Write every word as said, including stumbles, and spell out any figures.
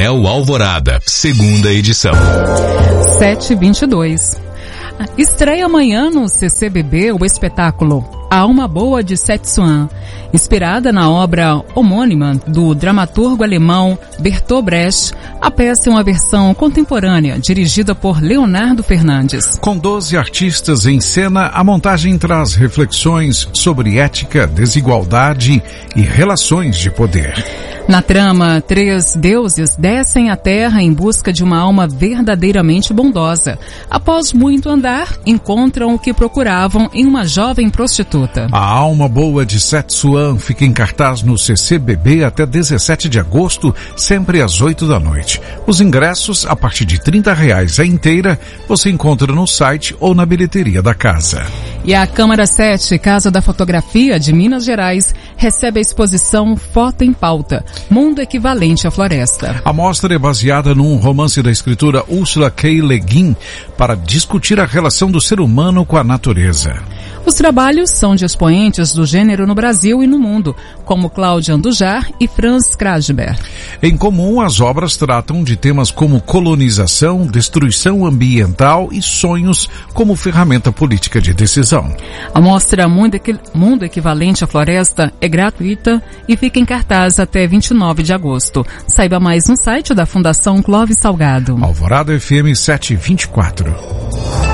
Hotel Alvorada, segunda edição. sete e vinte e dois. Estreia amanhã no C C B B o espetáculo Alma Boa de Setsuan, inspirada na obra homônima do dramaturgo alemão Bertolt Brecht. A peça é uma versão contemporânea, dirigida por Leonardo Fernandes. Com doze artistas em cena, a montagem traz reflexões sobre ética, desigualdade e relações de poder. Na trama, três deuses descem à Terra em busca de uma alma verdadeiramente bondosa. Após muito andar, encontram o que procuravam em uma jovem prostituta. A Alma Boa de Setsuan fica em cartaz no C C B B até dezessete de agosto, sempre às oito da noite. Os ingressos, a partir de trinta reais a inteira, você encontra no site ou na bilheteria da casa. E a Câmara sete, Casa da Fotografia de Minas Gerais, recebe a exposição Foto em Pauta, Mundo Equivalente à Floresta. A mostra é baseada num romance da escritora Ursula K. Le Guin para discutir a relação do ser humano com a natureza. Os trabalhos são de expoentes do gênero no Brasil e no mundo, como Cláudia Andujar e Franz Krasberg. Em comum, as obras tratam de temas como colonização, destruição ambiental e sonhos como ferramenta política de decisão. A mostra Mundo, Equi- Mundo Equivalente à Floresta é gratuita e fica em cartaz até vinte e nove de agosto. Saiba mais no site da Fundação Clóvis Salgado. Alvorada F M sete e vinte e quatro.